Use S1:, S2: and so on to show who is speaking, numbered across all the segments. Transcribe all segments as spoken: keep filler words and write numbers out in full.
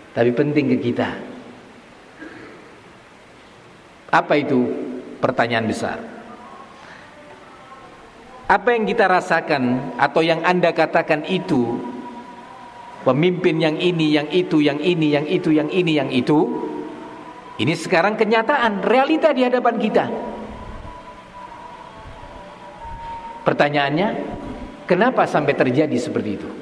S1: tapi penting ke kita. Apa itu? Pertanyaan besar. Apa yang kita rasakan atau yang Anda katakan itu, pemimpin yang ini, yang itu, yang ini, yang itu, yang ini, yang itu, ini sekarang kenyataan, realita di hadapan kita. Pertanyaannya, kenapa sampai terjadi seperti itu?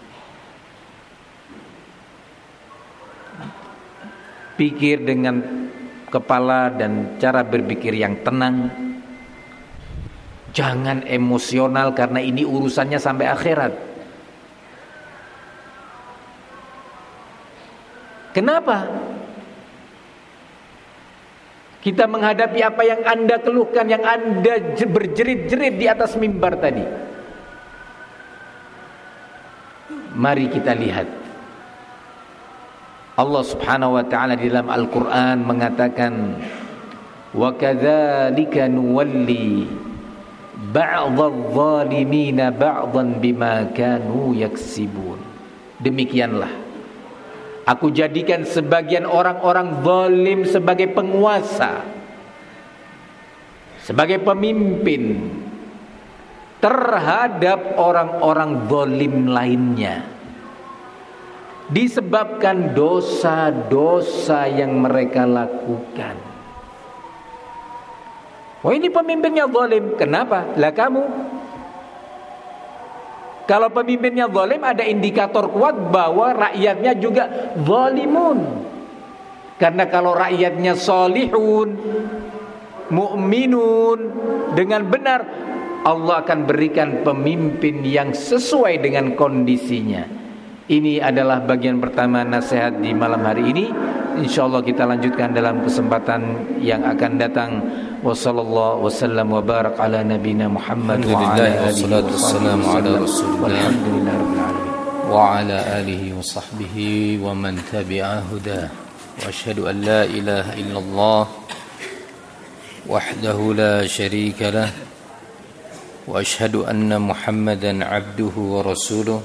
S1: Pikir dengan kepala dan cara berpikir yang tenang. Jangan emosional karena ini urusannya sampai akhirat. Kenapa? Kita menghadapi apa yang Anda keluhkan, yang Anda berjerit-jerit di atas mimbar tadi. Mari kita lihat. Allah Subhanahu wa taala di dalam Al-Qur'an mengatakan, "Wa kadzalika nuwalli ba'dadh-dhalimina ba'dhan bima kanu yaksibun." Demikianlah aku jadikan sebagian orang-orang zalim sebagai penguasa, sebagai pemimpin terhadap orang-orang zalim lainnya, disebabkan dosa-dosa yang mereka lakukan. Wah, ini pemimpinnya zalim. Kenapa? Lah kamu. Kalau pemimpinnya zalim, ada indikator kuat bahwa rakyatnya juga zalimun. Karena kalau rakyatnya solihun, mu'minun, dengan benar, Allah akan berikan pemimpin yang sesuai dengan kondisinya. Ini adalah bagian pertama nasihat di malam hari ini. InsyaAllah kita lanjutkan dalam kesempatan yang akan datang. Wassallallahu wasallam wa barak ala nabina Muhammad wa ala alihi wa ala alihi wa sahbihi wa man tabi'a huda. Wa asyhadu an la ilaha illallah wahdahu la syarika lah, wa asyhadu anna Muhammadan abduhu wa rasuluh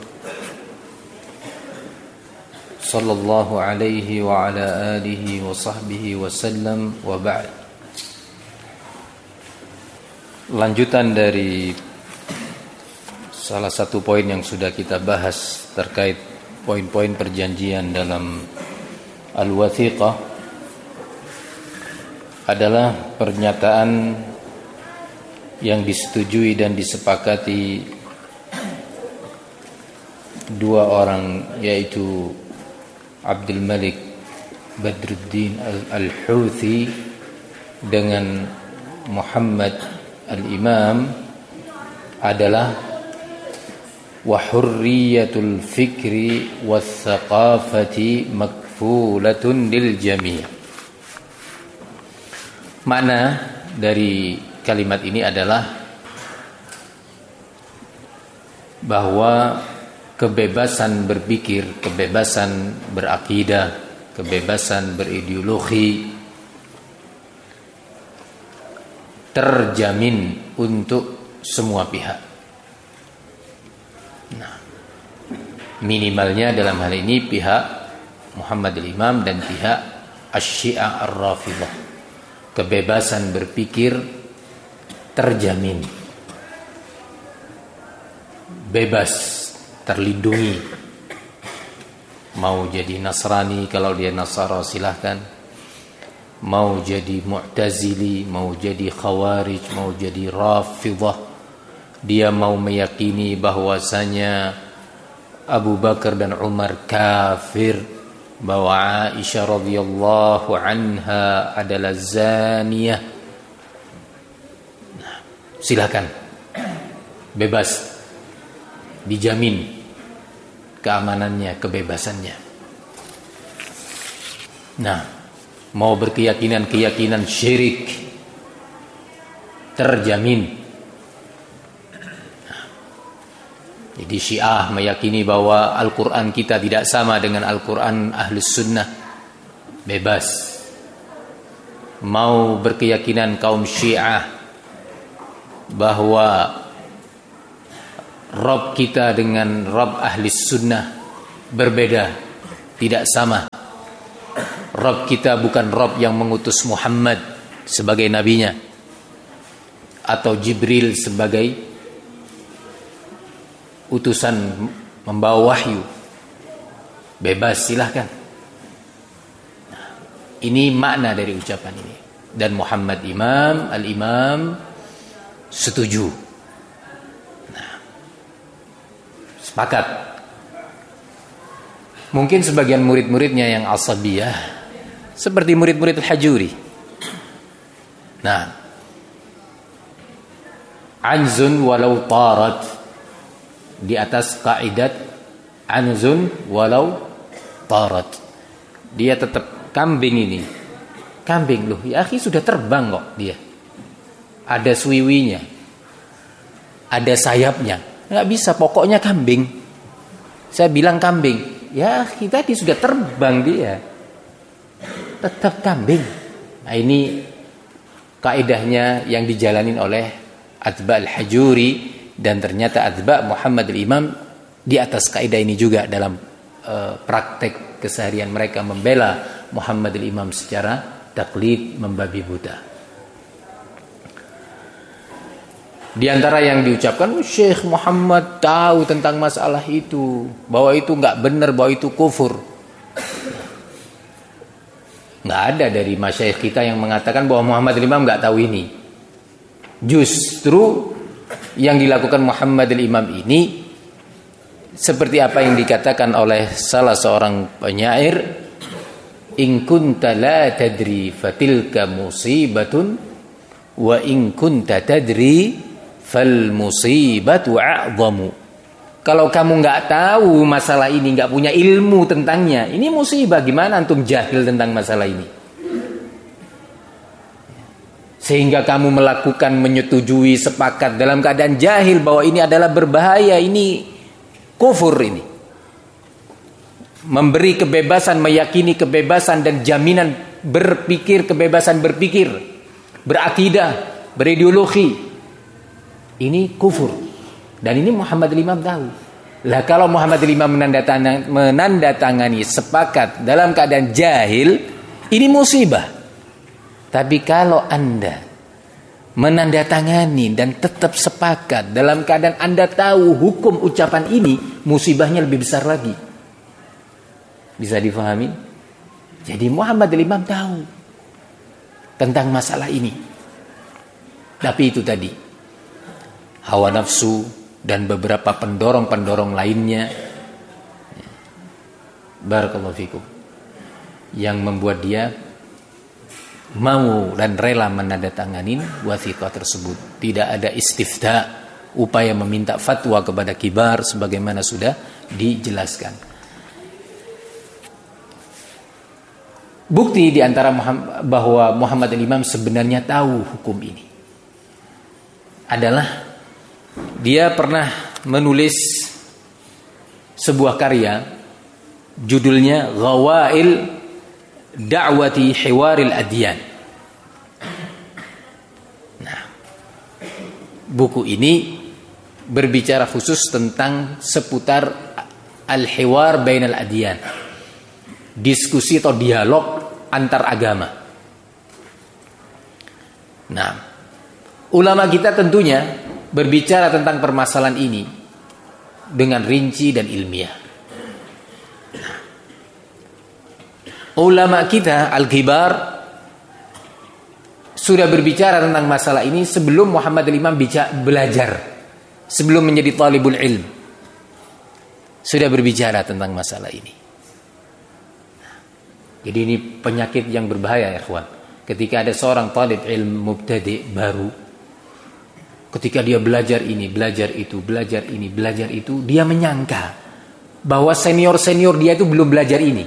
S1: sallallahu alaihi wa ala alihi wa sahbihi wa sallam, wa ba'd. Lanjutan dari salah satu poin yang sudah kita bahas terkait poin-poin perjanjian dalam Al-Wathiqah adalah pernyataan yang disetujui dan disepakati dua orang, yaitu Abdul Malik Badruddin Al-Houthi dengan Muhammad Al-Imam, adalah wa hurriyatul fikri was thaqafati makfulatun lil jami'. Makna dari kalimat ini adalah bahwa kebebasan berpikir, kebebasan berakidah, kebebasan berideologi terjamin untuk semua pihak. Nah, minimalnya dalam hal ini pihak Muhammad al-Imam dan pihak Asy-Syiah Ar-Rafidhah. Kebebasan berpikir terjamin, bebas, terlindungi. Mau jadi Nasrani, kalau dia Nasara silahkan. Mau jadi Mu'tazili, mau jadi Khawarij, mau jadi Rafidhah, dia mau meyakini bahwasanya Abu Bakar dan Umar kafir, bahwa Aisyah radhiyallahu anha adalah zaniyah, nah, silakan, bebas, dijamin keamanannya, kebebasannya. Nah, mau berkeyakinan-keyakinan syirik, terjamin. Nah, jadi Syiah meyakini bahwa Al-Quran kita tidak sama dengan Al-Quran Ahlus Sunnah, bebas. Mau berkeyakinan kaum Syiah bahwa Rabb kita dengan Rabb Ahlus Sunnah berbeda, tidak sama, Rabb kita bukan Rabb yang mengutus Muhammad sebagai nabinya atau Jibril sebagai utusan membawa wahyu. Bebas, silahkan. Nah, ini makna dari ucapan ini. Dan Muhammad Imam, Al-Imam setuju. Nah, sepakat. Mungkin sebagian murid-muridnya yang asabiyah, seperti murid-murid Al-Hajuri. Nah, anzun walau tarat, di atas kaidat anzun walau tarat, dia tetap kambing ini. Kambing loh, ya akhi, sudah terbang kok dia. Ada suwiwinya, ada sayapnya. Nggak bisa, pokoknya kambing. Saya bilang kambing. Ya kita tadi sudah terbang dia, tetap kambing. Nah ini kaidahnya yang dijalanin oleh atba al-Hajuri, dan ternyata atba Muhammad al-Imam di atas kaidah ini juga dalam uh, praktek keseharian mereka membela Muhammad al-Imam secara taklid, membabi buta. Di antara yang diucapkan, Syekh Muhammad tahu tentang masalah itu, bahwa itu nggak benar, bahwa itu kufur. Nggak ada dari masyayikh kita yang mengatakan bahwa Muhammad al-Imam nggak tahu ini. Justru yang dilakukan Muhammad al-Imam ini seperti apa yang dikatakan oleh salah seorang penyair, in kunta la tadri fatilka musibatun wa in kunta tadri fal musibatu a'zamu. Kalau kamu nggak tahu masalah ini, nggak punya ilmu tentangnya, ini musibah. Gimana antum jahil tentang masalah ini? Sehingga kamu melakukan, menyetujui, sepakat dalam keadaan jahil bahwa ini adalah berbahaya, ini kufur ini. Memberi kebebasan, meyakini kebebasan dan jaminan berpikir, kebebasan berpikir, berakidah, berideologi, ini kufur. Dan ini Muhammad al-Imam tahu. Lah kalau Muhammad al-Imam menandatangani, menandatangani sepakat dalam keadaan jahil, ini musibah. Tapi kalau Anda menandatangani dan tetap sepakat dalam keadaan Anda tahu hukum ucapan ini, musibahnya lebih besar lagi. Bisa difahami? Jadi Muhammad al-Imam tahu tentang masalah ini. Tapi itu tadi, hawa nafsu dan beberapa pendorong-pendorong lainnya, barakallahu fikum, yang membuat dia mau dan rela menandatangani wasiqah tersebut. Tidak ada istifta, upaya meminta fatwa kepada kibar sebagaimana sudah dijelaskan. Bukti diantara Muhammad, bahwa Muhammad al-Imam sebenarnya tahu hukum ini adalah dia pernah menulis sebuah karya judulnya Ghawail Da'wati Hiwaril Adyan. Nah, buku ini berbicara khusus tentang seputar al-hiwar bainal adyan, diskusi atau dialog antar agama. Nah, ulama kita tentunya berbicara tentang permasalahan ini dengan rinci dan ilmiah. Nah, ulama kita al-kibar sudah berbicara tentang masalah ini sebelum Muhammad al-Imam belajar, sebelum menjadi talibul ilm, sudah berbicara tentang masalah ini. Jadi ini penyakit yang berbahaya ya ikhwan. Ketika ada seorang talib ilmu mubtadi baru, ketika dia belajar ini, belajar itu, belajar ini, belajar itu, dia menyangka bahwa senior-senior dia itu belum belajar ini,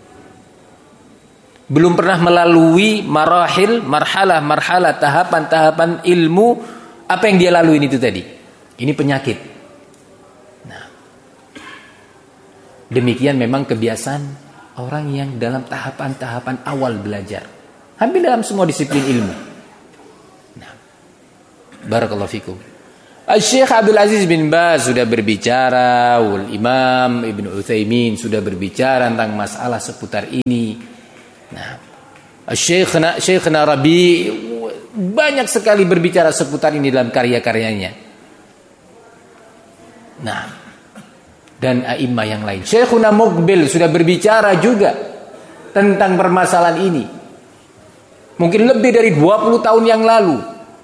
S1: belum pernah melalui marahil, marhalah, marhalah, tahapan-tahapan ilmu apa yang dia lalui itu tadi. Ini penyakit. Nah, demikian memang kebiasaan orang yang dalam tahapan-tahapan awal belajar, hampir dalam semua disiplin ilmu. Nah, barakallahu fikum. Syekh Abdul Aziz bin Baz sudah berbicara, wal Imam Ibnu Utsaimin sudah berbicara tentang masalah seputar ini. Nah, Syekhna Syekhna Rabi banyak sekali berbicara seputar ini dalam karya-karyanya. Nah, dan a'immah yang lain. Syekhuna Muqbil sudah berbicara juga tentang permasalahan ini. Mungkin lebih dari dua puluh tahun yang lalu.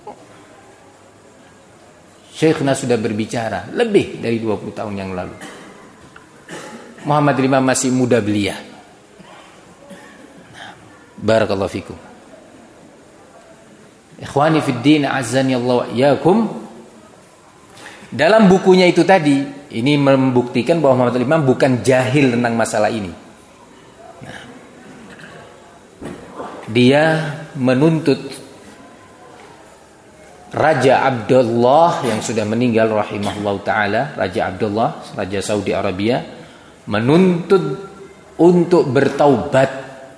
S1: Syekhna sudah berbicara lebih dari dua puluh tahun yang lalu. Muhammad Imam masih muda belia. Nah, barakallahu fikum. Ikhwani fid din, azzani Allah wa iyyakum. Dalam bukunya itu tadi, ini membuktikan bahwa Muhammad Imam bukan jahil tentang masalah ini. Nah, dia menuntut Raja Abdullah yang sudah meninggal rahimahullah ta'ala, Raja Abdullah, Raja Saudi Arabia, menuntut untuk bertaubat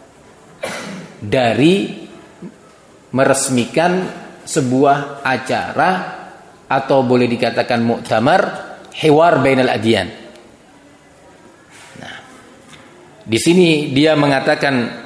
S1: dari meresmikan sebuah acara atau boleh dikatakan muktamar hiwar bainal adyan. Nah, di sini dia mengatakan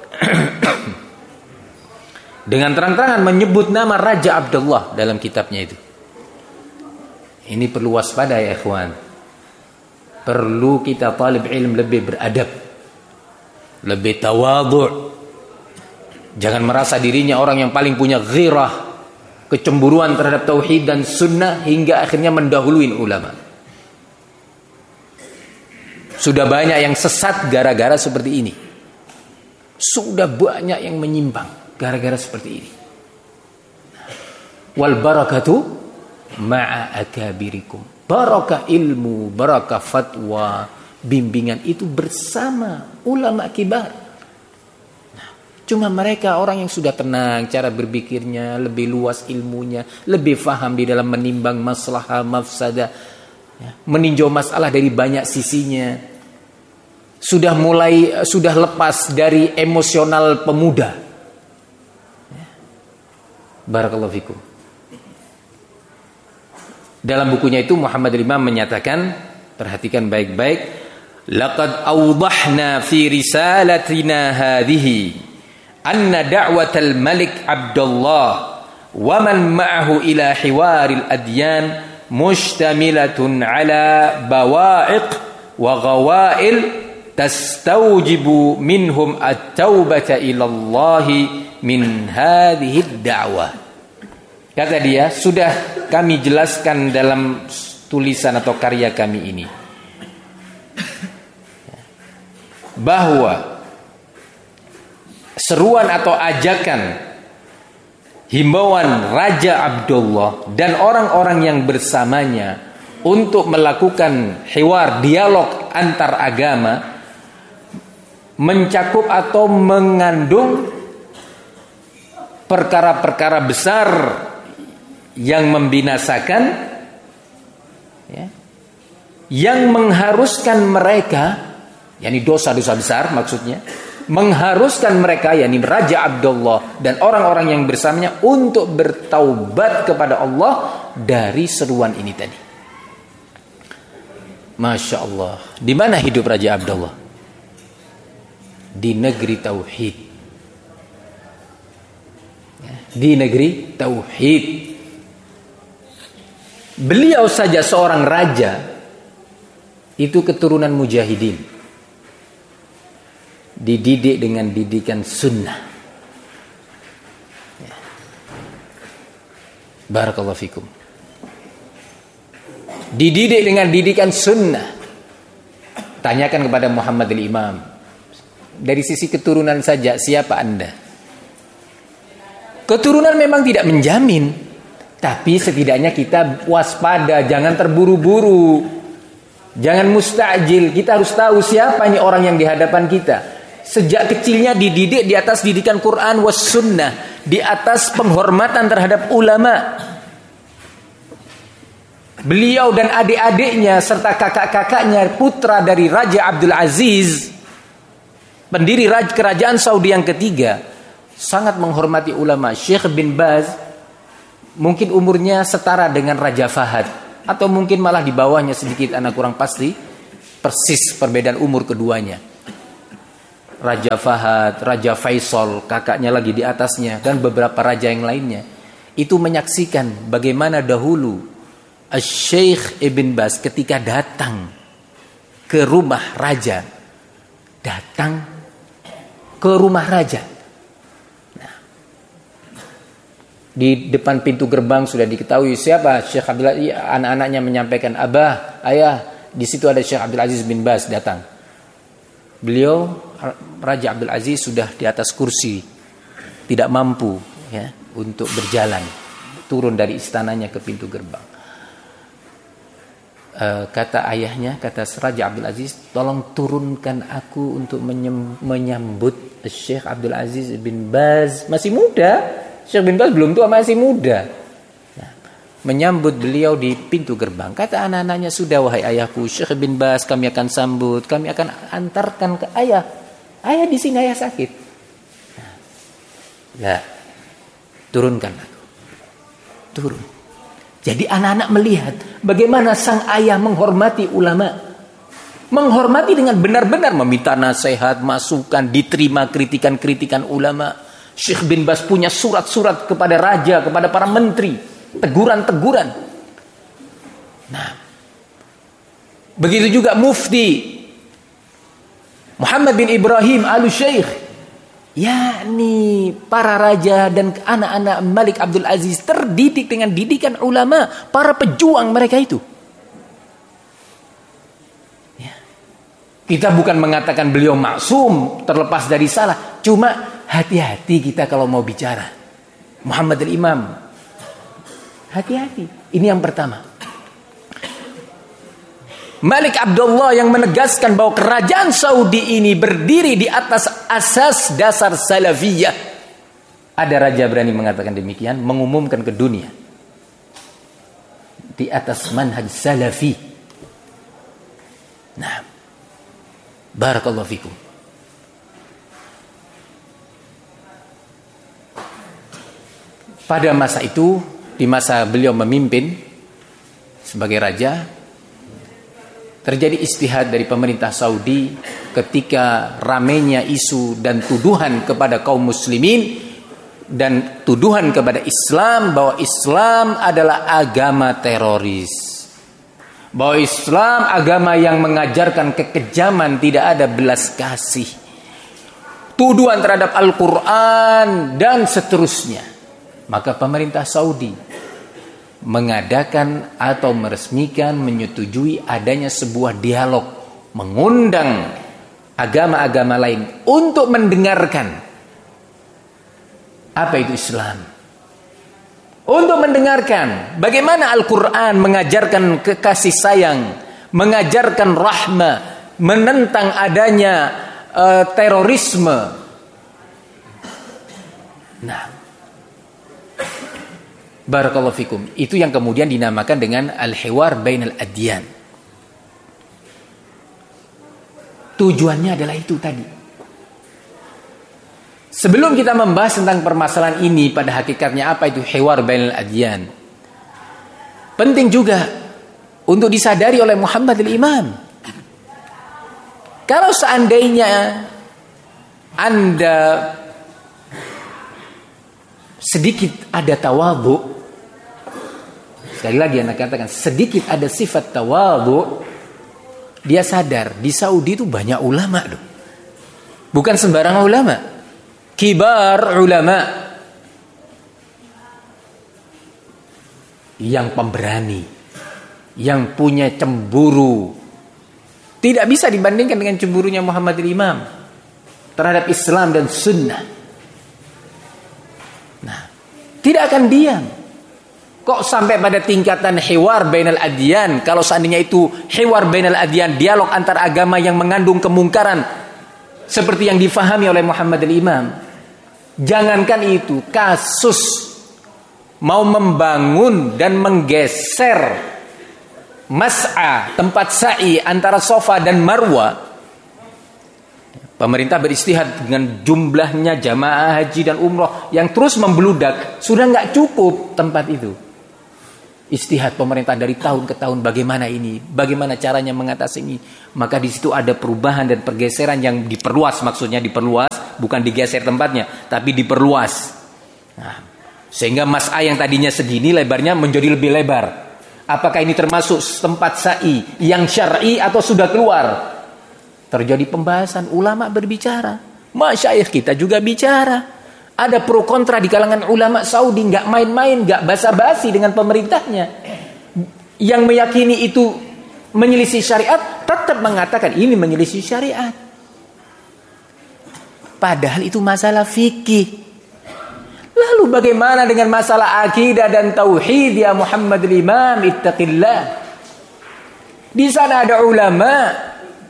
S1: dengan terang-terangan menyebut nama Raja Abdullah dalam kitabnya itu. Ini perlu waspada ya ikhwan. Perlu kita talib ilm lebih beradab, lebih tawadhu'. Jangan merasa dirinya orang yang paling punya ghirah, kecemburuan terhadap tauhid dan sunnah hingga akhirnya mendahului ulama. Sudah banyak yang sesat gara-gara seperti ini. Sudah banyak yang menyimpang gara-gara seperti ini. Wal barakatu ma'a akabirikum. Barakah ilmu, barakah fatwa, bimbingan itu bersama ulama kibar. Nah, cuma mereka orang yang sudah tenang cara berpikirnya, lebih luas ilmunya, lebih faham di dalam menimbang maslahah mafsadah, ya, meninjau masalah dari banyak sisinya. Sudah mulai sudah lepas dari emosional pemuda. Barakallahu fikum. Dalam bukunya itu Muhammad Imam menyatakan, perhatikan baik-baik, laqad awdahna fi risalatina hadhihi anna da'watal malik Abdullah wa man ma'ahu ila hiwaril adyan mushtamilatun ala bawa'iq wa ghawail tastawjibu minhum at-taubata ila Allah min hadhihi da'wah. Kata dia, sudah kami jelaskan dalam tulisan atau karya kami ini bahwa seruan atau ajakan himbauan Raja Abdullah dan orang-orang yang bersamanya untuk melakukan hiwar, dialog antar agama mencakup atau mengandung perkara-perkara besar yang membinasakan, ya, yang mengharuskan mereka, yakni dosa-dosa besar maksudnya, mengharuskan mereka, yakni Raja Abdullah dan orang-orang yang bersamanya untuk bertaubat kepada Allah dari seruan ini tadi. Masya Allah. Di mana hidup Raja Abdullah? Di negeri tauhid. Di negeri tauhid. Beliau saja seorang raja, itu keturunan mujahidin, dididik dengan didikan sunnah. Barakallahu fikum. Dididik dengan didikan sunnah. Tanyakan kepada Muhammad al-Imam, dari sisi keturunan saja siapa anda? Keturunan memang tidak menjamin, tapi setidaknya kita waspada, jangan terburu-buru, jangan mustajil. Kita harus tahu siapa ini orang yang di hadapan kita. Sejak kecilnya dididik di atas didikan Quran was sunnah, di atas penghormatan terhadap ulama. Beliau dan adik-adiknya serta kakak-kakaknya, putra dari Raja Abdul Aziz, pendiri kerajaan Saudi yang ketiga, sangat menghormati ulama. Syekh bin Baz mungkin umurnya setara dengan Raja Fahad, atau mungkin malah di bawahnya sedikit, anak kurang pasti persis perbedaan umur keduanya. Raja Fahad, Raja Faisal, kakaknya lagi di atasnya, dan beberapa raja yang lainnya, itu menyaksikan bagaimana dahulu Syekh Ibn Baz ketika datang ke rumah raja, datang ke rumah raja. Nah, di depan pintu gerbang sudah diketahui siapa Syekh Abdul Aziz. Anak-anaknya menyampaikan, abah, ayah, di situ ada Syekh Abdul Aziz bin Baz datang. Beliau, Raja Abdul Aziz, sudah di atas kursi, tidak mampu ya untuk berjalan, turun dari istananya ke pintu gerbang. E, kata ayahnya, kata Raja Abdul Aziz, tolong turunkan aku untuk menyambut Syekh Abdul Aziz bin Baz. Masih muda, Syekh bin Baz belum tua, masih muda. Menyambut beliau di pintu gerbang. Kata anak-anaknya, sudah wahai ayahku, Syekh bin Baz kami akan sambut, kami akan antarkan ke ayah. Ayah di sini, ayah sakit. Nah, turunkan aku. Turun. Jadi anak-anak melihat bagaimana sang ayah menghormati ulama. Menghormati dengan benar-benar meminta nasihat, masukan, diterima kritikan-kritikan ulama. Syekh bin Baz punya surat-surat kepada raja, kepada para menteri. Teguran-teguran. Nah, begitu juga Mufti Muhammad bin Ibrahim Al-Syeikh, yakni para raja dan anak-anak Malik Abdul Aziz terdidik dengan didikan ulama, para pejuang mereka itu. Ya. Kita bukan mengatakan beliau maksum, terlepas dari salah, cuma hati-hati kita kalau mau bicara. Muhammad al-Imam, hati-hati. Ini yang pertama. Malik Abdullah yang menegaskan bahwa kerajaan Saudi ini berdiri di atas asas dasar salafiyah. Ada raja berani mengatakan demikian, mengumumkan ke dunia. Di atas manhaj salafi. Nah, barakallahu fikum. Pada masa itu, di masa beliau memimpin sebagai raja, terjadi istihad dari pemerintah Saudi ketika ramainya isu dan tuduhan kepada kaum muslimin dan tuduhan kepada Islam bahwa Islam adalah agama teroris. Bahwa Islam agama yang mengajarkan kekejaman, tidak ada belas kasih. Tuduhan terhadap Al-Quran dan seterusnya. Maka pemerintah Saudi mengadakan atau meresmikan, menyetujui adanya sebuah dialog, mengundang agama-agama lain untuk mendengarkan apa itu Islam, untuk mendengarkan bagaimana Al-Quran mengajarkan kekasih sayang, mengajarkan rahmah, menentang adanya uh, terorisme. Nah, barakallahu fikum. Itu yang kemudian dinamakan dengan al-hiwar bainal adyan. Tujuannya adalah itu tadi. Sebelum kita membahas tentang permasalahan ini, pada hakikatnya apa itu hiwar bainal adyan, penting juga untuk disadari oleh Muhammad al-Imam. Kalau seandainya Anda sedikit ada tawadhu, sekali lagi anak katakan sedikit ada sifat tawadhu, dia sadar di Saudi itu banyak ulama loh. Bukan sembarang ulama, kibar ulama yang pemberani, yang punya cemburu. Tidak bisa dibandingkan dengan cemburunya Muhammad al-Imam terhadap Islam dan sunnah. Nah, tidak akan diam. Kok sampai pada tingkatan hiwar bainal adyan? Kalau seandainya itu hiwar bainal adyan, dialog antar agama yang mengandung kemungkaran seperti yang difahami oleh Muhammad al-Imam, jangankan itu, kasus mau membangun dan menggeser mas'a, tempat sa'i antara Safa dan Marwa, pemerintah beristihad dengan jumlahnya jamaah haji dan umroh yang terus membludak, sudah nggak cukup tempat itu. Istihad pemerintah dari tahun ke tahun, bagaimana ini, bagaimana caranya mengatasi ini. Maka di situ ada perubahan dan pergeseran yang diperluas, maksudnya diperluas, bukan digeser tempatnya, tapi diperluas. Nah, sehingga Mas A yang tadinya segini lebarnya menjadi lebih lebar. Apakah ini termasuk tempat sa'i yang syar'i atau sudah keluar? Terjadi pembahasan, ulama berbicara, masyayikh kita juga bicara. Ada pro kontra di kalangan ulama Saudi, nggak main-main, nggak basa-basi dengan pemerintahnya. Yang meyakini itu menyelisih syariat, tetap mengatakan ini menyelisih syariat. Padahal itu masalah fikih. Lalu bagaimana dengan masalah akidah dan tauhid ya Muhammad al-Imam, ittaqillah. Di sana ada ulama.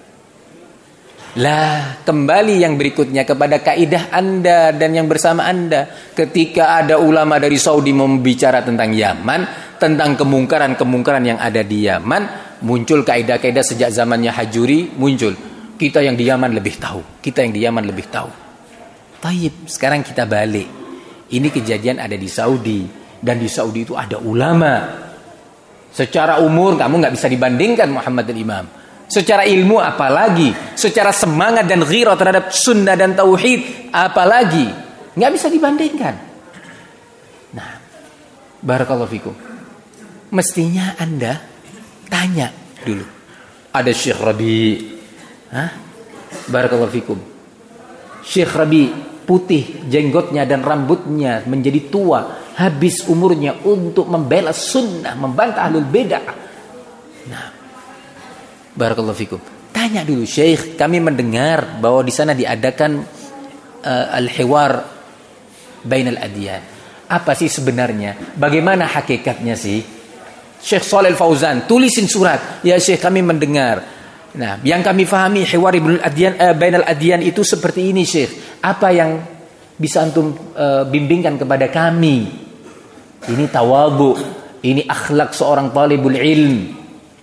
S1: Lah, kembali yang berikutnya kepada kaidah Anda dan yang bersama Anda. Ketika ada ulama dari Saudi membicara tentang Yaman, tentang kemungkaran-kemungkaran yang ada di Yaman, muncul kaidah-kaidah sejak zamannya Hajuri, muncul. Kita yang di Yaman lebih tahu, kita yang di Yaman lebih tahu. Taib, sekarang kita balik. Ini kejadian ada di Saudi, dan di Saudi itu ada ulama. Secara umur kamu nggak bisa dibandingkan Muhammad al-Imam. Secara ilmu apalagi, secara semangat dan ghirah terhadap sunnah dan tauhid apalagi, nggak bisa dibandingkan. Nah, barakallahu fikum. Mestinya Anda tanya dulu. Ada Syekh Rabi, hah? Barakallahu fikum. Syekh Rabi putih jenggotnya dan rambutnya menjadi tua, habis umurnya untuk membela sunnah, membantah ahlul bidah. Nah, barakallahu fikum. Tanya dulu, Syekh, kami mendengar bahwa di sana diadakan uh, al-hiwar bainal adyan. Apa sih sebenarnya? Bagaimana hakikatnya sih? Syekh Shalih Al-Fauzan tulisin surat. Ya Syekh, kami mendengar. Nah, yang kami fahami hiwar ibnul adyan uh, bainal adyan itu seperti ini, Syekh. Apa yang bisa antum uh, bimbingkan kepada kami? Ini tawadhu, ini akhlak seorang talibul ilm.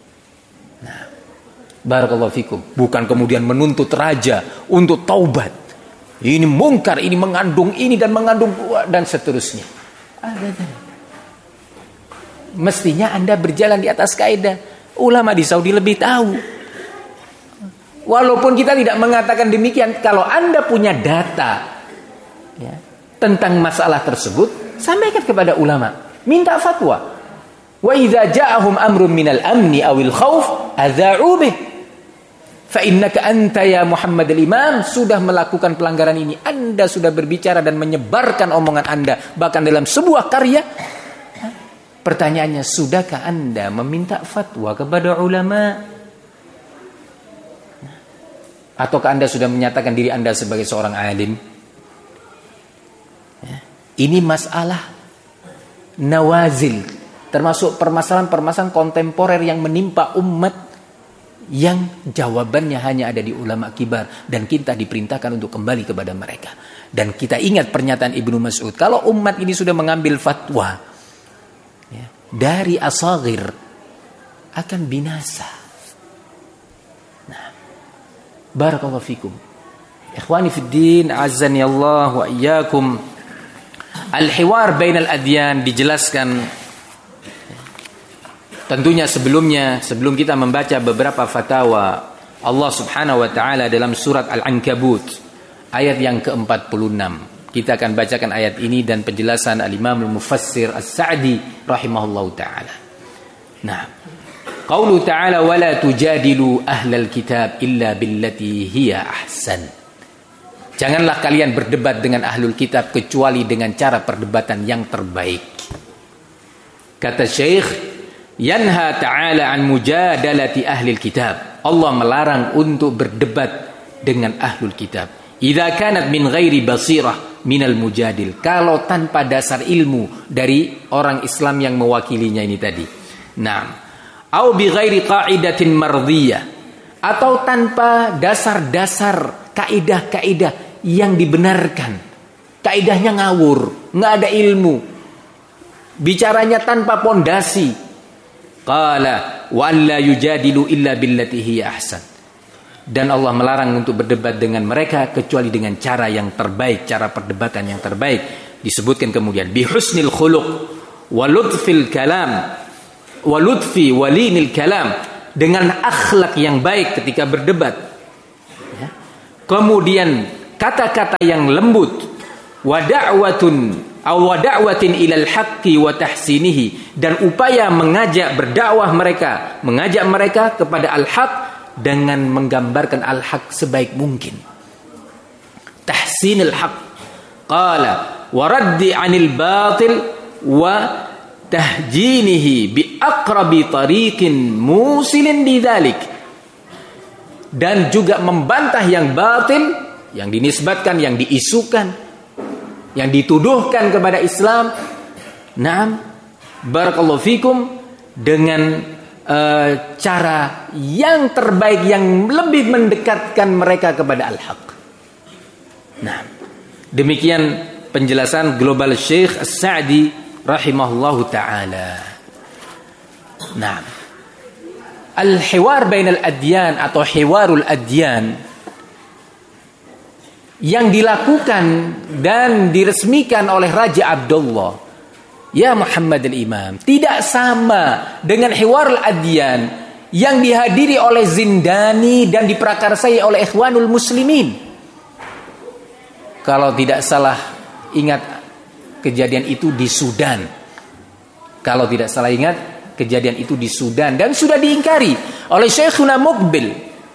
S1: Barakallahu fikum. Bukan kemudian menuntut raja untuk taubat. Ini mungkar, ini mengandung ini dan mengandung dan seterusnya. Mestinya Anda berjalan di atas kaidah. Ulama di Saudi lebih tahu. Walaupun kita tidak mengatakan demikian, kalau Anda punya data ya, tentang masalah tersebut, sampaikan kepada ulama. Minta fatwa. Wa idza ja'ahum amrun minal amni awil khauf adza'u bih. Fa innaka anta ya Muhammad al-Imam sudah melakukan pelanggaran ini. Anda sudah berbicara dan menyebarkan omongan Anda bahkan dalam sebuah karya. Pertanyaannya, sudahkah Anda meminta fatwa kepada ulama? Ataukah Anda sudah menyatakan diri Anda sebagai seorang alim? Ini masalah nawazil, termasuk permasalahan-permasalahan kontemporer yang menimpa umat, yang jawabannya hanya ada di ulama kibar, dan kita diperintahkan untuk kembali kepada mereka. Dan kita ingat pernyataan Ibnu Mas'ud, kalau umat ini sudah mengambil fatwa ya, dari asagir akan binasa. Nah, barakallahu fikum. Ikhwani fid din, azzani Allah wa iyyakum. Al-hiwar bainal adyan dijelaskan. Tentunya sebelumnya, sebelum kita membaca beberapa fatwa Allah subhanahu wa ta'ala dalam surat Al-Ankabut ayat yang ke empat puluh enam. Kita akan bacakan ayat ini dan penjelasan Al-Imam Al-Mufassir As-Sa'di rahimahullahu ta'ala. Nah, qaulu ta'ala wa la tujadilu ahlal kitab illa billati hiya ahsan. Janganlah kalian berdebat dengan ahlul kitab kecuali dengan cara perdebatan yang terbaik. Kata Syekh, yanha ta'ala an mujadalati ahlil kitab. Allah melarang untuk berdebat dengan ahlul kitab. Idza kanat min ghairi basirah minal mujadil. Kalau tanpa dasar ilmu dari orang Islam yang mewakilinya ini tadi. Naam. Au bi ghairi qa'idatin mardhiyah. Atau tanpa dasar-dasar kaidah-kaidah yang dibenarkan. Kaidahnya ngawur, enggak ada ilmu. Bicaranya tanpa pondasi. Qala wa alla yujadilu illa billati hiya ahsan. Dan Allah melarang untuk berdebat dengan mereka kecuali dengan cara yang terbaik, cara perdebatan yang terbaik. Disebutkan kemudian bihusnil khuluq wa lutfil kalam walutfi walinil kalam, dengan akhlak yang baik ketika berdebat, ya. Kemudian kata-kata yang lembut, wa da'watun aw wa da'watin ilal haqqi wa tahsinihi, dan upaya mengajak berdakwah mereka, mengajak mereka kepada al-haq dengan menggambarkan al-haq sebaik mungkin. Tahsinul haq, qala wa raddi 'anil batil wa tahjinihi bi aqrabi tariqin musilin bidzalik, dan juga membantah yang batil, yang dinisbatkan, yang diisukan, yang dituduhkan kepada Islam. Naam, barakallahu fikum, dengan uh, cara yang terbaik, yang lebih mendekatkan mereka kepada al-haq. Nah, demikian penjelasan global Syekh As-Sa'di rahimahullahu ta'ala. Nah, al-hiwar bainal adyan atau hiwarul adyan yang dilakukan dan diresmikan oleh Raja Abdullah ya Muhammad al-Imam tidak sama dengan hiwarul adyan yang dihadiri oleh Zindani dan diprakarsai oleh Ikhwanul Muslimin. Kalau tidak salah ingat, kejadian itu di Sudan. Kalau tidak salah ingat, kejadian itu di Sudan dan sudah diingkari oleh Syekhuna Muqbil.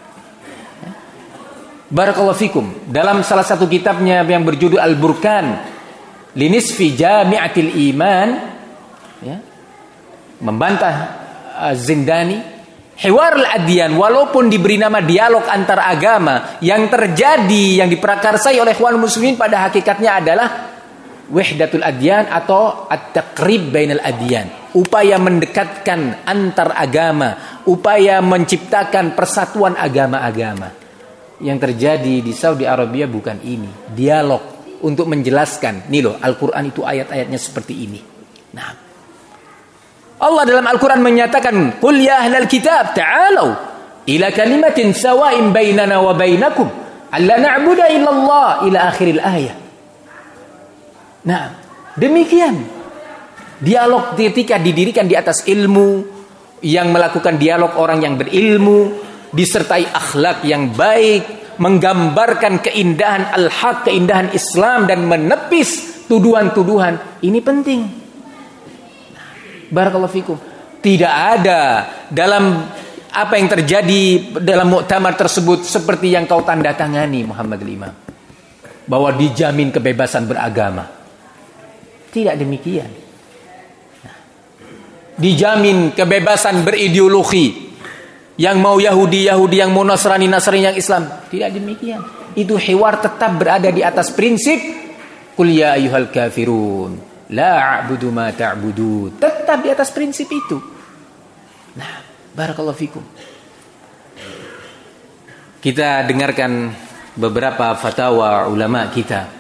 S1: Barakallahu fikum, dalam salah satu kitabnya yang berjudul Al-Burkan Linisfi Jami'atil Iman, ya, membantah uh, Zindani. Hiwarul adyan, walaupun diberi nama dialog antar agama, yang terjadi, yang diprakarsai oleh ikhwan muslimin pada hakikatnya adalah wahdatul adyan atau at-taqrib bainal adyan, upaya mendekatkan antar agama, upaya menciptakan persatuan agama-agama. Yang terjadi di Saudi Arabia bukan ini, dialog untuk menjelaskan, nih loh, Al-Quran itu ayat-ayatnya seperti ini. Nah, Allah dalam Al-Quran menyatakan, Qul ya ahlal kitab ta'alau ila kalimatin sawa'in bainana wa bainakum alla na'budu illallah ila akhiril ayat. Nah, demikian dialog ketika didirikan di atas ilmu, yang melakukan dialog orang yang berilmu, disertai akhlak yang baik, menggambarkan keindahan al-haq, keindahan Islam, dan menepis tuduhan-tuduhan. Ini penting. Barakallahu fikum. Tidak ada dalam apa yang terjadi dalam muktamar tersebut seperti yang kau tanda tangani Muhammad al-Imam, bahwa dijamin kebebasan beragama. Tidak demikian. Nah, dijamin kebebasan berideologi, yang mau Yahudi Yahudi, yang mau Nasrani Nasrani, yang Islam. Tidak demikian. Itu hiwar tetap berada di atas prinsip Qul ya ayyuhal kafirun la a'budu ma ta'budun, tetap di atas prinsip itu. Nah, barakallahu fikum. Kita dengarkan beberapa fatwa ulama kita.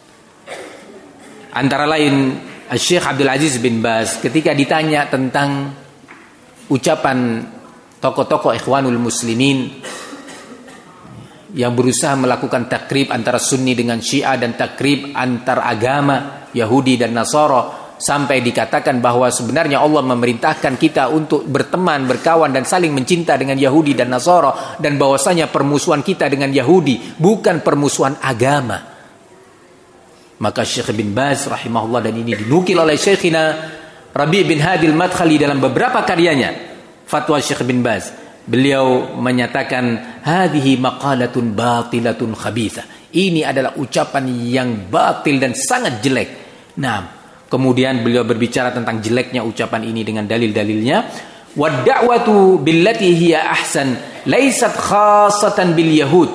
S1: Antara lain Syekh Abdul Aziz bin Baz ketika ditanya tentang ucapan tokoh-tokoh Ikhwanul Muslimin yang berusaha melakukan takrib antara Sunni dengan Syiah dan takrib antar agama Yahudi dan Nasara, sampai dikatakan bahwa sebenarnya Allah memerintahkan kita untuk berteman, berkawan dan saling mencinta dengan Yahudi dan Nasara, dan bahwasanya permusuhan kita dengan Yahudi bukan permusuhan agama. Maka Syekh bin Baz rahimahullah, dan ini dinukil oleh Syekhina Rabi' bin Hadi al-Madkhali dalam beberapa karyanya, fatwa Syekh bin Baz, beliau menyatakan hadhihi maqalatun batilatun khabithah. Ini adalah ucapan yang batil dan sangat jelek. Nah, kemudian beliau berbicara tentang jeleknya ucapan ini dengan dalil-dalilnya. Wad da'watu billati hiya ahsan laysat khassatan bil yahud.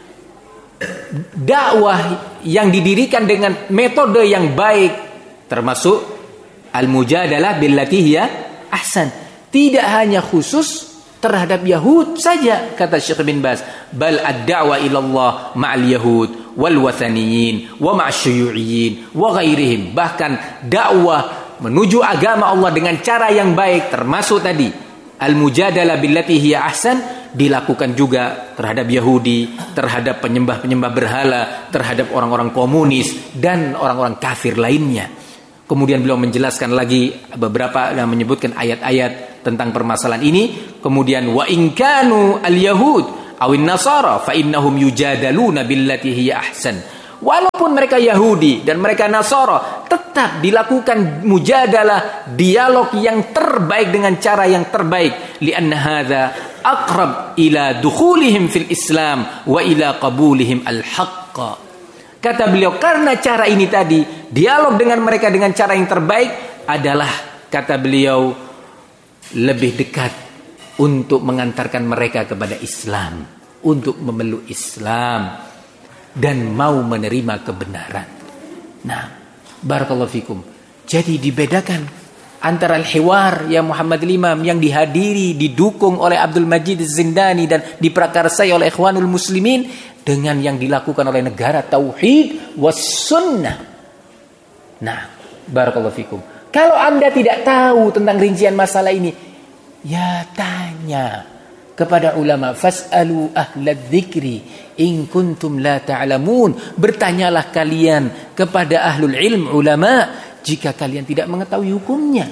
S1: Dakwah yang didirikan dengan metode yang baik, termasuk al-mujadalah billati hiya ahsan, tidak hanya khusus terhadap Yahud saja, kata Syekh bin Baz, bal ad-da'wa ila Allah ma'al yahud wal wathaniyin wa ma'asyuyu'iyyin wa ghairihim. Bahkan dakwah menuju agama Allah dengan cara yang baik, termasuk tadi al-mujadalah billati hiya ahsan, dilakukan juga terhadap Yahudi, terhadap penyembah-penyembah berhala, terhadap orang-orang komunis dan orang-orang kafir lainnya. Kemudian beliau menjelaskan lagi beberapa dan menyebutkan ayat-ayat tentang permasalahan ini. Kemudian wa in kanu al-yahud awin nasara fa innahum yujadaluna billati hiya ahsan. Walaupun mereka Yahudi dan mereka Nasara, tetap dilakukan mujadalah, dialog yang terbaik dengan cara yang terbaik. Lianna hadza aqrab ila dukhulihim fil Islam wa ila qabulihim al-haqq. Kata beliau, karena cara ini tadi, dialog dengan mereka dengan cara yang terbaik adalah, kata beliau, lebih dekat untuk mengantarkan mereka kepada Islam, untuk memeluk Islam dan mau menerima kebenaran. Nah, barakallahu fikum. Jadi dibedakan antara al-hiwar ya Muhammad Imam yang dihadiri, didukung oleh Abdul Majid Az-Zindani dan diprakarsai oleh Ikhwanul Muslimin dengan yang dilakukan oleh negara tauhid was sunnah. Nah, barakallahu fikum. Kalau Anda tidak tahu tentang rincian masalah ini, ya tanya kepada ulama, fas'alu ahlad dzikri in kuntum la ta'lamun. Bertanyalah kalian kepada ahlul ilm, ulama, jika kalian tidak mengetahui hukumnya.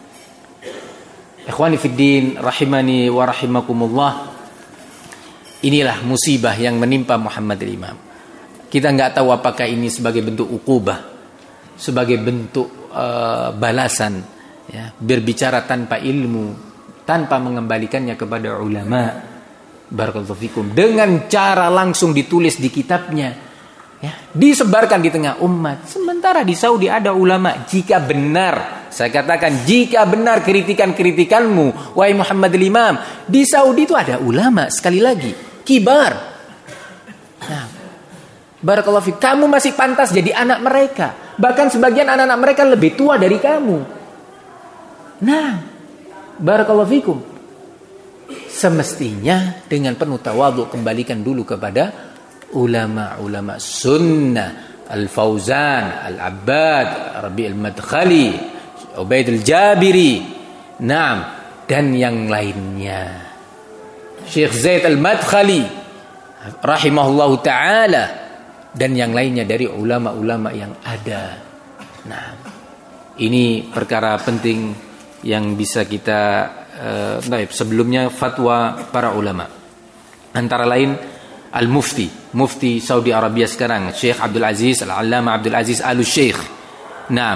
S1: Ikhwani fiddin rahimani wa rahimakumullah. Inilah musibah yang menimpa Muhammad Imam. Kita enggak tahu apakah ini sebagai bentuk uqubah, sebagai bentuk uh, balasan, ya, berbicara tanpa ilmu, tanpa mengembalikannya kepada ulama, barakallahu fikum, dengan cara langsung ditulis di kitabnya, ya, disebarkan di tengah umat. Sementara di Saudi ada ulama. Jika benar, saya katakan, jika benar kritikan-kritikanmu, wahai Muhammad Imam, di Saudi itu ada ulama, sekali lagi, kibar. Nah, barakallahu fikum, kamu masih pantas jadi anak mereka. Bahkan sebagian anak-anak mereka lebih tua dari kamu. Nah, barakallahu fikum, semestinya dengan penuh tawadhu kembalikan dulu kepada ulama-ulama sunnah, Al-Fauzan, Al-Abbad, Rabi' Al-Madkhali, Ubaid Al-Jabiri, naam, dan yang lainnya, Syekh Zaid Al-Madkhali rahimahullahu ta'ala, dan yang lainnya dari ulama-ulama yang ada. Nah, ini perkara penting yang bisa kita uh, naib. Sebelumnya fatwa para ulama, antara lain Al-Mufti, Mufti Saudi Arabia sekarang, Syekh Abdul Aziz Al-Allamah Abdul Aziz Al-Syekh. Nah,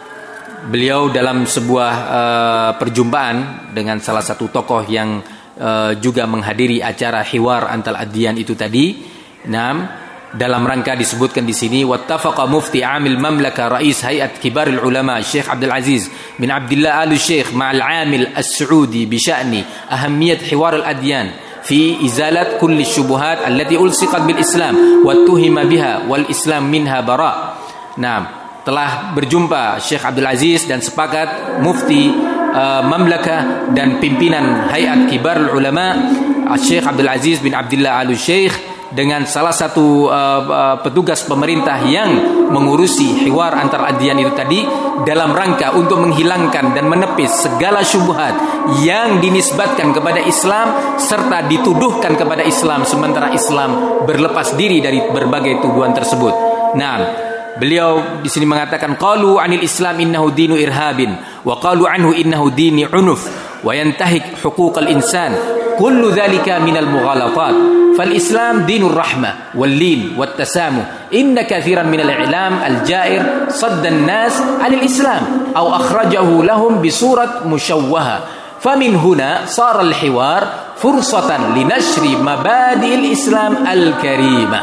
S1: beliau dalam sebuah uh, perjumpaan dengan salah satu tokoh yang uh, juga menghadiri acara hiwar antal adyan itu tadi. Nah, dalam rangka disebutkan di sini, wattafaqa mufti amil mamlaka rais hayat kibarul ulama Syekh Abdul Aziz bin Abdullah Al-Syekh ma'al amil as-Saudi bi sya'ni ahammiyat hiwar al-adyan fi izalat kulli syubuhat allati ulsiqat bil Islam wa tuhima biha wal Islam minha bara. Nah, telah berjumpa Syekh Abdul Aziz dan sepakat mufti uh, mamlaka dan pimpinan hayat kibarul ulama Syekh Abdul Aziz bin Abdullah Al-Syekh dengan salah satu uh, uh, petugas pemerintah yang mengurusi hiwar antar adyan itu tadi, dalam rangka untuk menghilangkan dan menepis segala syubhat yang dinisbatkan kepada Islam serta dituduhkan kepada Islam sementara Islam berlepas diri dari berbagai tuduhan tersebut. Nah, beliau di sini mengatakan, qalu anil Islam innahu dinu irhabin wa qalu anhu innahu dini unuf wa yantahik huquqal insan kullu dzalika minal mughalatat. فالإسلام دين الرحمة واللين والتسامح إن كثيرا من الإعلام الجائر صد الناس عن الإسلام أو أخرجه لهم بصورة مشوهة فمن هنا صار الحوار فرصة لنشر مبادئ الإسلام الكريمة.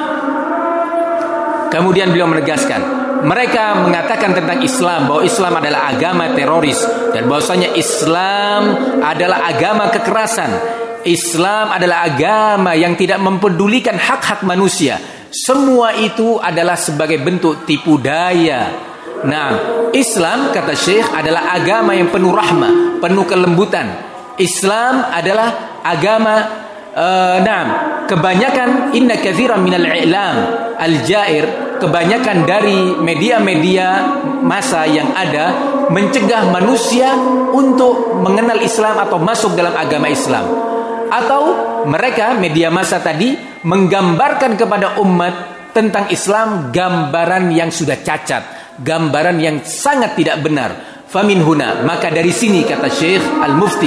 S1: Kemudian beliau menegaskan, mereka mengatakan tentang Islam bahwa Islam adalah agama teroris dan bahwasanya Islam adalah agama kekerasan. Islam adalah agama yang tidak mempedulikan hak-hak manusia. Semua itu adalah sebagai bentuk tipu daya. Nah, Islam, kata Syekh, adalah agama yang penuh rahmah, penuh kelembutan. Islam adalah agama uh, nah, kebanyakan inna katsiran minal i'lam al-jair, kebanyakan dari media-media massa yang ada mencegah manusia untuk mengenal Islam atau masuk dalam agama Islam. Atau mereka media massa tadi menggambarkan kepada umat tentang Islam gambaran yang sudah cacat, gambaran yang sangat tidak benar. Famin huna, maka dari sini kata Syekh Al-Mufti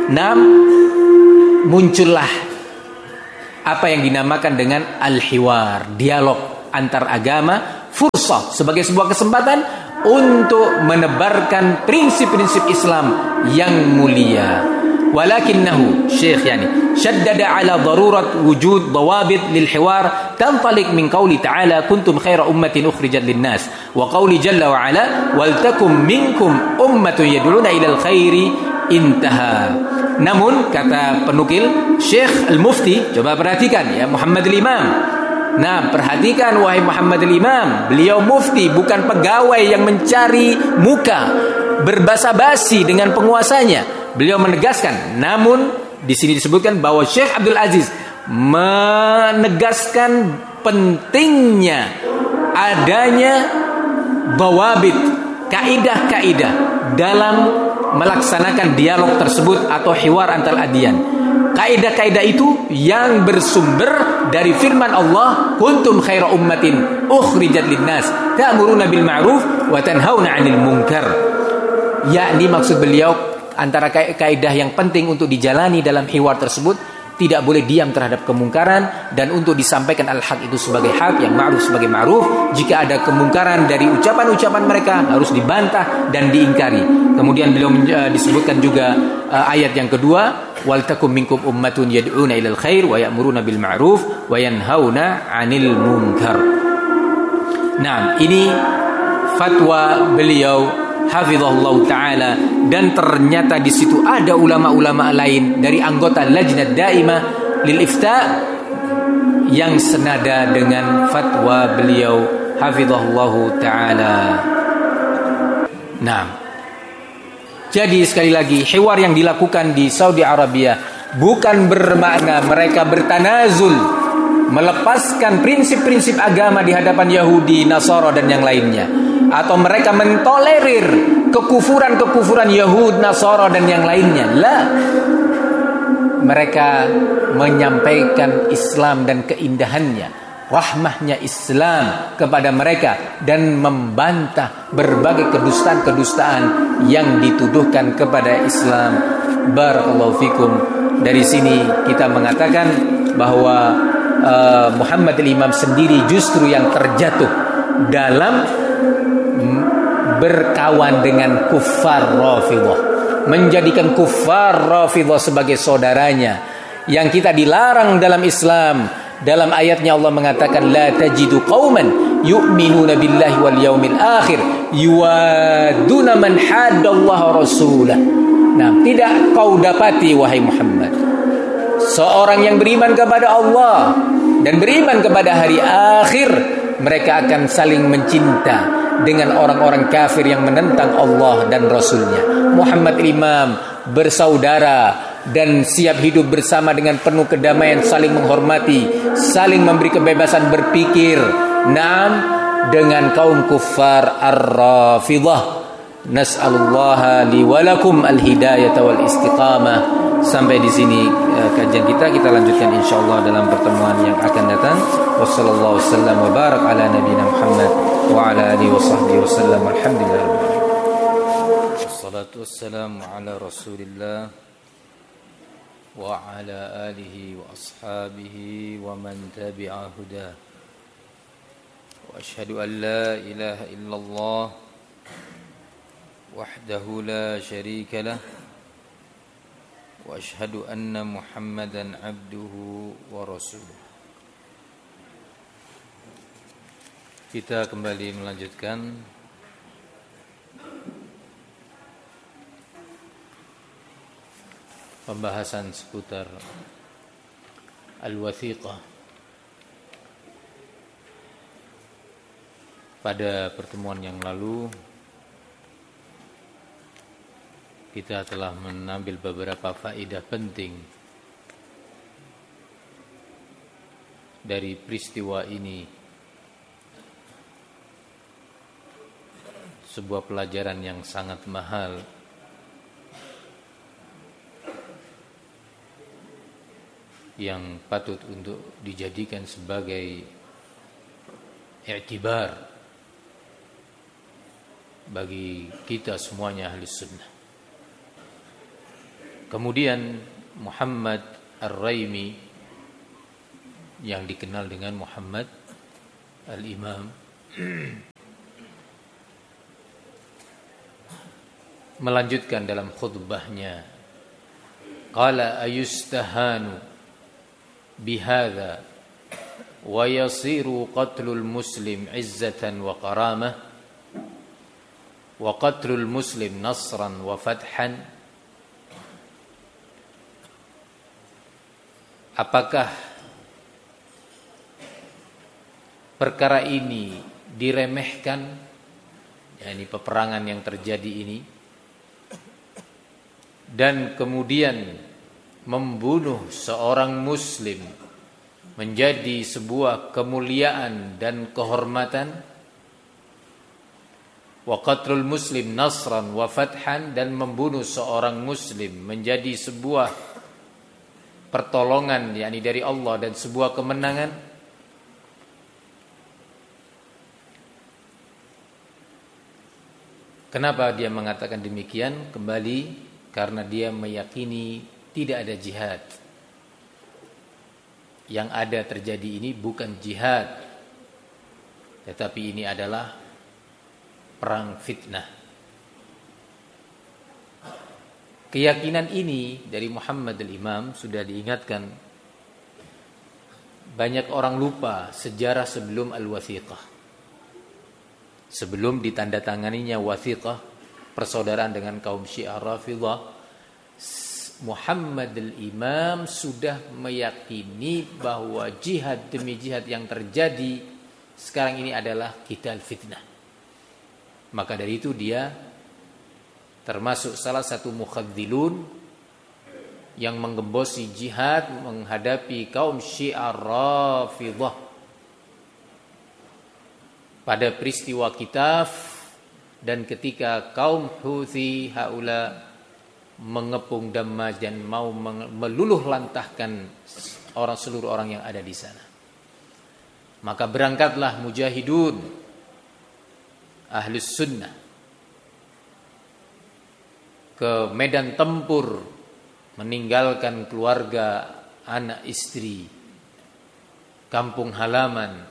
S1: Nam muncullah apa yang dinamakan dengan al-hiwar, dialog antar agama, fursah sebagai sebuah kesempatan untuk menebarkan prinsip-prinsip Islam yang mulia. Walakinnahu Syekh yani syaddada ala darurat wujud dawabit lil hiwar tanfalik min qauli ta'ala kuntum khaira ummatin ukhrijat lin nas wa qauli jalla wa ala wal takum minkum ummatun yad'una ila al khairi intaha. Namun kata penukil Syekh Al-Mufti, coba perhatikan ya Muhammad Al-Imam. Nah, perhatikan wahai Muhammad Al-Imam, beliau mufti bukan pegawai yang mencari muka, berbasa-basi dengan penguasanya. Beliau menegaskan, namun di sini disebutkan bahwa Syekh Abdul Aziz menegaskan pentingnya adanya bawabit, kaidah-kaidah dalam melaksanakan dialog tersebut atau hiwar antar adian. Kaidah-kaidah itu yang bersumber dari firman Allah, kuntum khaira ummatin ukhrijat linnas ta'muruna bil ma'ruf wa tanhauna 'anil munkar. Yakni maksud beliau antara kaidah yang penting untuk dijalani dalam hiwar tersebut, tidak boleh diam terhadap kemungkaran, dan untuk disampaikan al-haq itu sebagai hak, yang ma'ruf sebagai ma'ruf. Jika ada kemungkaran dari ucapan-ucapan mereka harus dibantah dan diingkari. Kemudian beliau uh, disebutkan juga uh, ayat yang kedua, wal takum minkum ummatun yad'una ilal khair wa ya'muruna bil ma'ruf wa yanhauna 'anil munkar. Nah, ini fatwa beliau hafizahullah ta'ala, dan ternyata di situ ada ulama-ulama lain dari anggota Lajnah Daimah lil Ifta yang senada dengan fatwa beliau hafizahullah ta'ala. Nah, jadi sekali lagi hiwar yang dilakukan di Saudi Arabia bukan bermakna mereka bertanazul, melepaskan prinsip-prinsip agama di hadapan Yahudi, Nasara dan yang lainnya, atau mereka mentolerir kekufuran-kekufuran Yahud, Nasara dan yang lainnya. Lah, mereka menyampaikan Islam dan keindahannya, rahmahnya Islam kepada mereka, dan membantah berbagai kedustaan-kedustaan yang dituduhkan kepada Islam. Barakallahu fikum. Dari sini kita mengatakan bahwa uh, Muhammad Al-Imam sendiri justru yang terjatuh dalam berkawan dengan kuffar Rafidhah, menjadikan kuffar Rafidhah sebagai saudaranya, yang kita dilarang dalam Islam. Dalam ayatnya Allah mengatakan, la tajidu qauman yu'minuna billahi wal yaumil akhir yuwaduna man haddallaha rasulah. Nah, tidak kau dapati wahai Muhammad seorang yang beriman kepada Allah dan beriman kepada hari akhir, mereka akan saling mencinta dengan orang-orang kafir yang menentang Allah dan Rasulnya. Muhammad Imam bersaudara dan siap hidup bersama dengan penuh kedamaian, saling menghormati, saling memberi kebebasan berpikir. Naam, dengan kaum kuffar ar-Rafidhah. Nas'alullaha li wa lakum al-hidayata wal istiqamah. Sampai di sini uh, kajian kita, kita lanjutkan insyaallah dalam pertemuan yang akan datang. Wassallallahu wasallam wa barak ala nabiyina Muhammad wa ala alihi wa sahbihi wasallam. Alhamdulillah. Wassalatu wassalamu ala Rasulillah wa ala alihi wa ashabihi wa man tabi'a huda. Wa asyhadu an la ilaha illallah wahdahu la syarika lah wa asyhadu anna Muhammadan abduhu wa rasuluh. Kita kembali melanjutkan pembahasan seputar al-wathiqah. Pada pertemuan yang lalu kita telah mengambil beberapa faedah penting dari peristiwa ini, sebuah pelajaran yang sangat mahal yang patut untuk dijadikan sebagai i'tibar bagi kita semuanya ahli sunnah. Kemudian Muhammad Ar-Raimi yang dikenal dengan Muhammad Al-Imam melanjutkan dalam khutbahnya, qala ayustahanu bihadza wa yasiru qatlul muslim izzatan wa karamah wa qatlul muslim nasran wa fathan. Apakah perkara ini diremehkan, yakni peperangan yang terjadi ini, dan kemudian membunuh seorang muslim menjadi sebuah kemuliaan dan kehormatan, wa qatlul muslim nasran wa fathan, dan membunuh seorang muslim menjadi sebuah pertolongan, yakni dari Allah, dan sebuah kemenangan. Kenapa dia mengatakan demikian? Kembali karena dia meyakini tidak ada jihad. Yang ada terjadi ini bukan jihad, tetapi ini adalah perang fitnah. Keyakinan ini dari Muhammad al-Imam sudah diingatkan. Banyak orang lupa sejarah sebelum al-wathiqah. Sebelum ditandatanganinya wathiqah, persaudaraan dengan kaum Syiah Rafidhah, Muhammad al-Imam sudah meyakini bahwa jihad demi jihad yang terjadi sekarang ini adalah qital fitnah. Maka dari itu dia termasuk salah satu mukhadzilun yang menggembosi jihad menghadapi kaum Syiah Rafidhah pada peristiwa Kitaf, dan ketika kaum Houthi haula mengepung Dammaj dan mau meluluh lantahkan orang seluruh orang yang ada di sana. Maka berangkatlah mujahidun Ahlus Sunnah ke medan tempur, meninggalkan keluarga, anak istri, kampung halaman.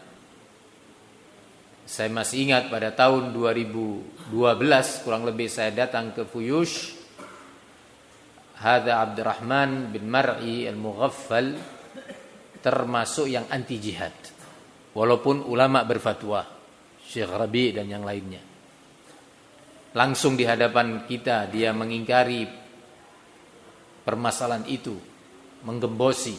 S1: Saya masih ingat pada tahun dua ribu dua belas kurang lebih saya datang ke Fuyush. Hadza Abdurrahman bin Mar'i al-Mughaffal termasuk yang anti jihad, walaupun ulama berfatwa, Syekh Rabi dan yang lainnya. Langsung di hadapan kita dia mengingkari permasalahan itu, menggembosi.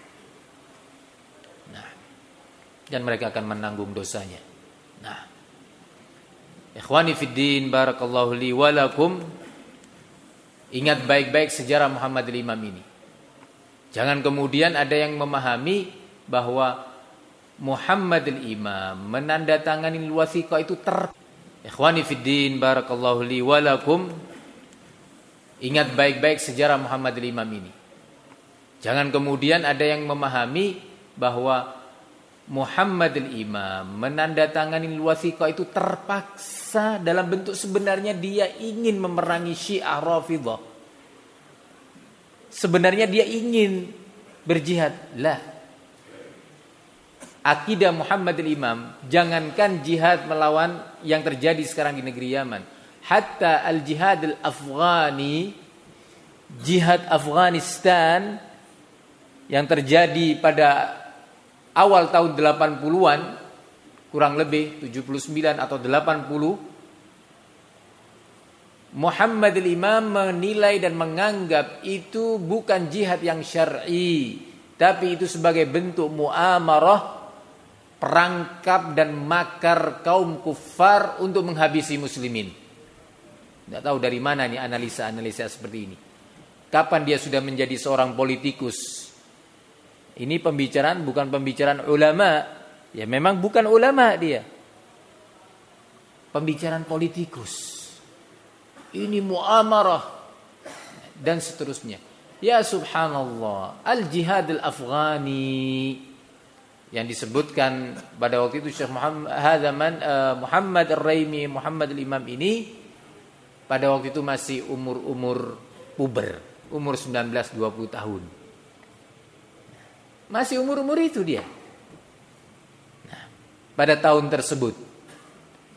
S1: Nah, dan mereka akan menanggung dosanya. Nah, ikhwani fiddin, barakallahu li wa lakum, ingat baik-baik sejarah Muhammad al-Imam ini. Jangan kemudian ada yang memahami bahwa Muhammad al-Imam menandatangani al-wathiqah itu ter Ikhwani fiddin, barakallahu li wa lakum, ingat baik-baik sejarah Muhammad al-Imam ini. Jangan kemudian ada yang memahami bahwa Muhammad al-Imam menandatangani al-wathiqah itu terpaksa, dalam bentuk sebenarnya dia ingin memerangi Syiah Rafidhah. Sebenarnya dia ingin berjihad. Lah. Akidah Muhammad al-Imam, jangankan jihad melawan yang terjadi sekarang di negeri Yaman, hatta al-jihad al-Afghani, jihad Afghanistan yang terjadi pada awal tahun delapan puluhan, kurang lebih tujuh puluh sembilan atau delapan puluh, Muhammad al-Imam menilai dan menganggap itu bukan jihad yang syar'i, tapi itu sebagai bentuk muamarah, perangkap dan makar kaum kufar untuk menghabisi muslimin. Tidak tahu dari mana nih analisa-analisa seperti ini. Kapan dia sudah menjadi seorang politikus? Ini pembicaraan bukan pembicaraan ulama. Ya memang bukan ulama dia. Pembicaraan politikus. Ini muamarah dan seterusnya. Ya subhanallah, al-jihad al-Afghani yang disebutkan pada waktu itu Syekh Muhammad Hadaman uh, Muhammad Ar-Raimi, Muhammad al-Imam ini pada waktu itu masih umur-umur puber. umur sembilan belas dua puluh tahun. Masih umur-umur itu dia. Nah, pada tahun tersebut